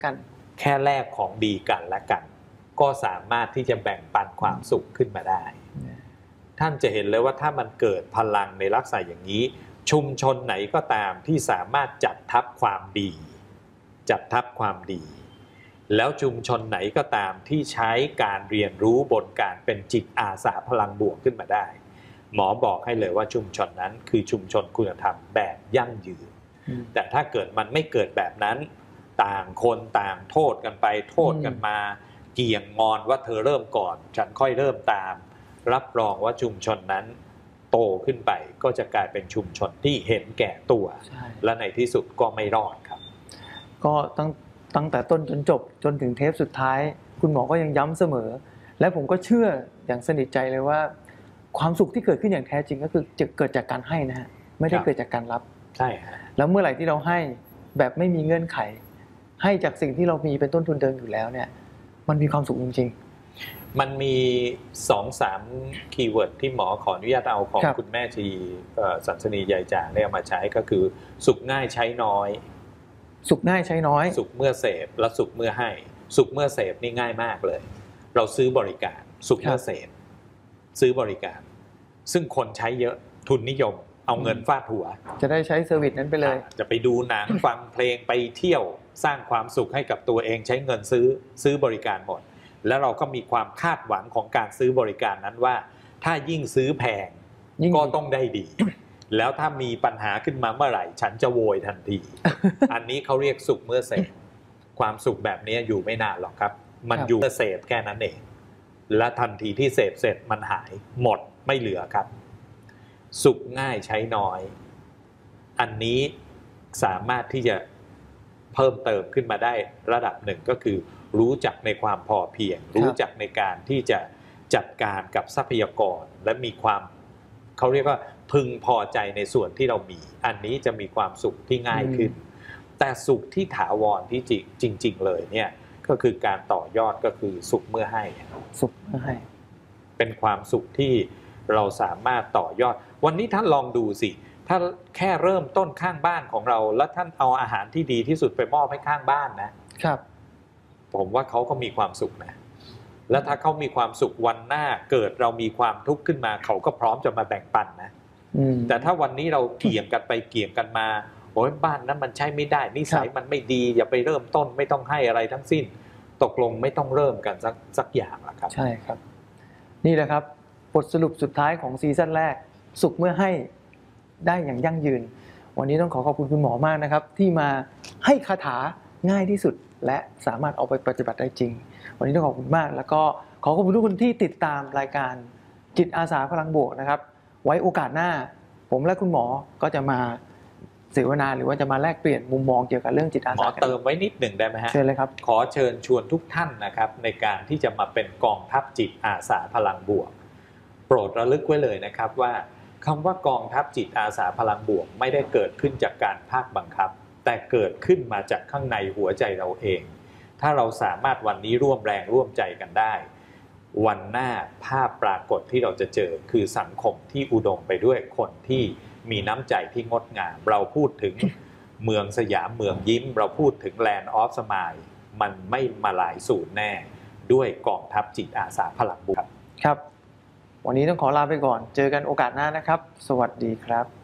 กันแค่แลกของดีกันและกันก็สามารถที่จะแบ่งปันความสุขขึ้นมาได้ท่านจะเห็นเลยว่าถ้ามันเกิดพลังในลักษณะอย่างนี้ชุมชนไหนก็ตามที่สามารถจัดทับความดีแล้วชุมชนไหนก็ตามที่ใช้การเรียนรู้บนการเป็นจิตอาสาพลังบวกขึ้นมาได้หมอบอกให้เลยว่าชุมชนนั้นคือชุมชนคุณธรรมแบบยั่งยืนแต่ถ้าเกิดมันไม่เกิดแบบนั้นต่างคนต่างโทษกันไปโทษกันมาเกี่ยงงอนว่าเธอเริ่มก่อนฉันค่อยเริ่มตามรับรองว่าชุมชนนั้นโตขึ้นไปก็จะกลายเป็นชุมชนที่เห็นแก่ตัวและในที่สุดก็ไม่รอดครับก็ตั้งแต่ต้นจนจบจนถึงเทปสุดท้ายคุณหมอก็ยังย้ำเสมอและผมก็เชื่ออย่างสนิทใจเลยว่าความสุขที่เกิดขึ้นอย่างแท้จริงก็คือจะเกิดจากการให้นะฮะไม่ได้เกิดจากการรับใช่ฮะแล้วเมื่อไหร่ที่เราให้แบบไม่มีเงื่อนไขให้จากสิ่งที่เรามีเป็นต้นทุนเดิมอยู่แล้วเนี่ยมันมีความสุขจริงๆมันมี 2-3 คีย์เวิร์ดที่หมอขออนุญาตเอาของคุณแม่ชีสันสนียายจางได้มาใช้ก็คือสุขง่ายใช้น้อยสุขง่ายใช้น้อยสุขเมื่อเสพและสุขเมื่อให้สุขเมื่อเสพนี่ง่ายมากเลยเราซื้อบริการสุขเมื่อเสพซื้อบริการซึ่งคนใช้เยอะทุนนิยมเอาเงินฟาดหัวจะได้ใช้เซอร์วิสนั้นไปเลยจะไปดูหนังฟังเพลงไปเที่ยวสร้างความสุขให้กับตัวเองใช้เงินซื้อบริการหมดแล้วเราก็มีความคาดหวังของการซื้อบริการนั้นว่าถ้ายิ่งซื้อแพงก็ต้องได้ดีแล้วถ้ามีปัญหาขึ้นมาเมื่อไหร่ฉันจะโวยทันที อันนี้เขาเรียกสุขเมื่อเสพความสุขแบบนี้อยู่ไม่นานหรอกครับมันอยู่เมื่อเสพแค่นั้นเองและทันทีที่เสพเสร็จมันหายหมดไม่เหลือครับสุขง่ายใช้น้อยอันนี้สามารถที่จะเพิ่มเติมขึ้นมาได้ระดับหนึ่งก็คือรู้จักในความพอเพียงรู้จักในการที่จะจัดการกับทรัพยากรและมีความเขาเรียกว่าพึงพอใจในส่วนที่เรามีอันนี้จะมีความสุขที่ง่ายขึ้นแต่สุขที่ถาวรที่จริงๆเลยเนี่ยก็คือการต่อยอดก็คือสุขเมื่อให้สุขเมื่อให้เป็นความสุขที่เราสามารถต่อยอดวันนี้ท่านลองดูสิถ้าแค่เริ่มต้นข้างบ้านของเราแล้วท่านเอาอาหารที่ดีที่สุดไปมอบให้ข้างบ้านนะครับผมว่าเขาก็มีความสุขนะแล้วถ้าเขามีความสุขวันหน้าเกิดเรามีความทุกข์ขึ้นมาเขาก็พร้อมจะมาแบ่งปันนะแต่ถ้าวันนี้เราเกี่ยงกันไปเกี่ยงกันมาโอ้ยบ้านนั้นมันใช้ไม่ได้นิสัยมันไม่ดีอย่าไปเริ่มต้นไม่ต้องให้อะไรทั้งสิ้นตกลงไม่ต้องเริ่มกันสักอย่างละครับใช่ครับนี่แหละครับบทสรุปสุดท้ายของซีซั่นแรกสุขเมื่อให้ได้อย่างยั่งยืนวันนี้ต้องขอบคุณคุณหมอมากนะครับที่มาให้คาถาง่ายที่สุดและสามารถเอาไปปฏิบัติได้จริงวันนี้ต้องขอบคุณมากแล้วก็ขอบคุณทุกคนที่ติดตามรายการจิตอาสาพลังบวกนะครับไว้โอกาสหน้าผมและคุณหมอก็จะมาเสวนาหรือว่าจะมาแลกเปลี่ยนมุมมองเกี่ยวกับเรื่องจิตอาสาหมอเติมไว้นิดหนึ่งได้ไหมฮะเชิญเลยครับขอเชิญชวนทุกท่านนะครับในการที่จะมาเป็นกองทัพจิตอาสาพลังบวกโปรดระลึกไว้เลยนะครับว่าคำว่ากองทัพจิตอาสาพลังบวกไม่ได้เกิดขึ้นจากการภาคบังคับแต่เกิดขึ้นมาจากข้างในหัวใจเราเองถ้าเราสามารถวันนี้ร่วมแรงร่วมใจกันได้วันหน้าภาพปรากฏที่เราจะเจอคือสังคมที่อุดมไปด้วยคนที่มีน้ำใจที่งดงามเราพูดถึงเมืองสยามเมืองยิ้มเราพูดถึง Land of Smile มันไม่มาลายสูญแน่ด้วยกองทัพจิตอาสาพลังบวกครับวันนี้ต้องขอลาไปก่อนเจอกันโอกาสหน้านะครับสวัสดีครับ